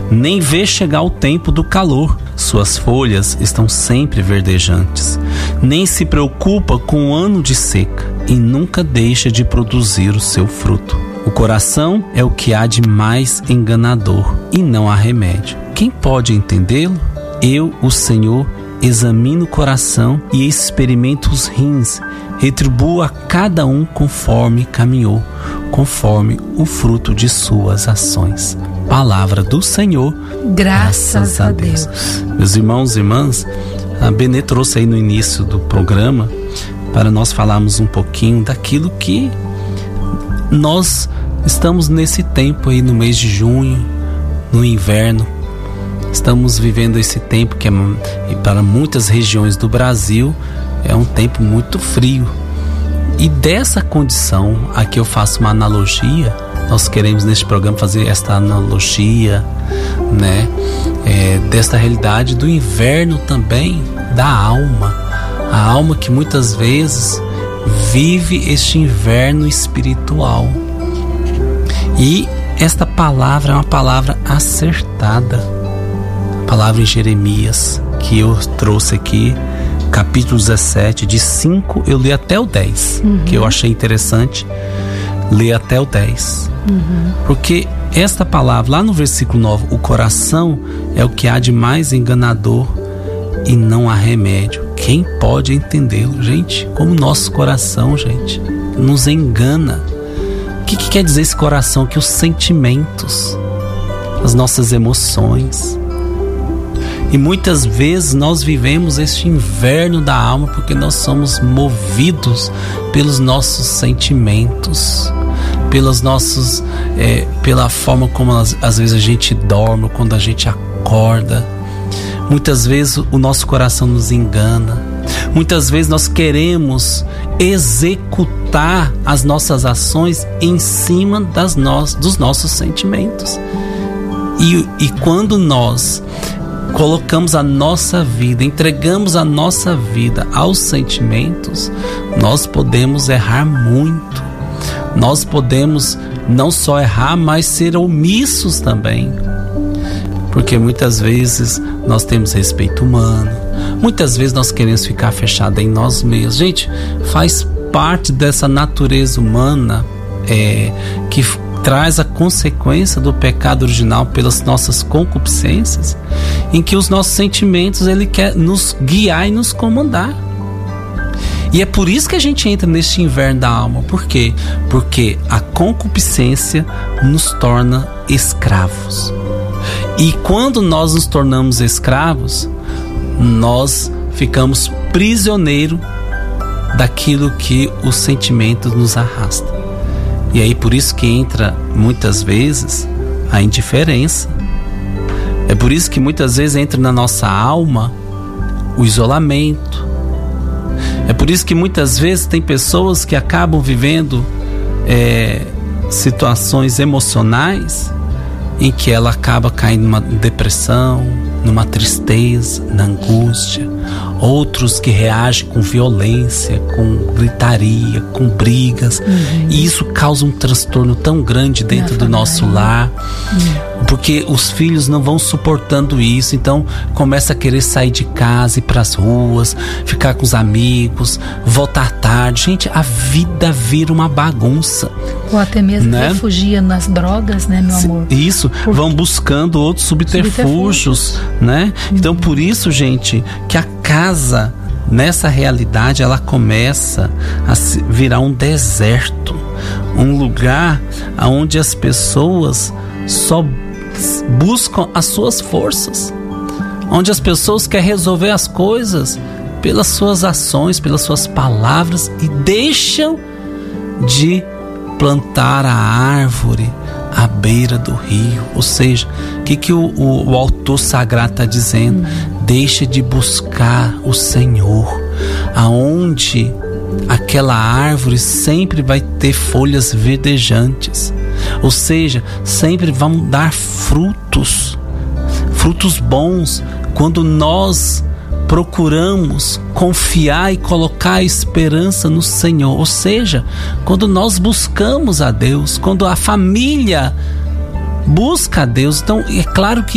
nem vê chegar o tempo do calor. Suas folhas estão sempre verdejantes. Nem se preocupa com o ano de seca e nunca deixa de produzir o seu fruto. O coração é o que há de mais enganador e não há remédio. Quem pode entendê-lo? Eu, o Senhor, examino o coração e experimento os rins. Retribuo a cada um conforme caminhou, conforme o fruto de suas ações. Palavra do Senhor. Graças a Deus. Meus irmãos e irmãs, a Benê trouxe aí no início do programa para nós falarmos um pouquinho daquilo que nós estamos nesse tempo aí no mês de junho, no inverno. Estamos vivendo esse tempo que para muitas regiões do Brasil é um tempo muito frio. E dessa condição, aqui eu faço uma analogia. Nós queremos neste programa fazer esta analogia, né? Desta realidade do inverno também, da alma. A alma que muitas vezes vive este inverno espiritual. E esta palavra é uma palavra acertada. A palavra em Jeremias, que eu trouxe aqui, capítulo 17, de 5, eu li até o 10, que eu achei interessante ler até o 10. Porque esta palavra, lá no versículo 9, o coração é o que há de mais enganador e não há remédio. Quem pode entendê-lo, gente? Como o nosso coração, gente, nos engana. O que quer dizer esse coração? Que os sentimentos, as nossas emoções. E muitas vezes nós vivemos este inverno da alma porque nós somos movidos pelos nossos sentimentos, pela forma como às vezes a gente dorme, quando a gente acorda. Muitas vezes o nosso coração nos engana. Muitas vezes nós queremos executar as nossas ações em cima dos nossos sentimentos. E quando nós colocamos a nossa vida, entregamos a nossa vida aos sentimentos, nós podemos errar muito. Nós podemos não só errar, mas ser omissos também. Porque muitas vezes nós temos respeito humano, muitas vezes nós queremos ficar fechados em nós mesmos. Gente, faz parte dessa natureza humana que traz a consequência do pecado original pelas nossas concupiscências, em que os nossos sentimentos, ele quer nos guiar e nos comandar. E é por isso que a gente entra neste inverno da alma. Por quê? Porque a concupiscência nos torna escravos. E quando nós nos tornamos escravos, nós ficamos prisioneiros daquilo que os sentimentos nos arrastam. E aí por isso que entra muitas vezes a indiferença. É por isso que muitas vezes entra na nossa alma o isolamento. É por isso que muitas vezes tem pessoas que acabam vivendo situações emocionais em que ela acaba caindo numa depressão, numa tristeza, na angústia. Outros que reagem com violência, com gritaria, com brigas. E isso causa um transtorno tão grande dentro do nosso lar. Porque os filhos não vão suportando isso, então começa a querer sair de casa, ir para as ruas, ficar com os amigos, voltar tarde. Gente, a vida vira uma bagunça. Ou até mesmo refugia nas drogas, né, meu amor? Isso, vão buscando outros subterfúgios, né? Então por isso, gente, que a casa, nessa realidade, ela começa a virar um deserto, um lugar onde as pessoas só buscam as suas forças, onde as pessoas querem resolver as coisas pelas suas ações, pelas suas palavras, e deixam de plantar a árvore à beira do rio. Ou seja, o que o autor sagrado está dizendo? Deixa de buscar o Senhor, aonde aquela árvore sempre vai ter folhas verdejantes, ou seja, sempre vão dar frutos bons, quando nós procuramos confiar e colocar a esperança no Senhor. Ou seja, quando nós buscamos a Deus, quando a família busca a Deus. Então é claro que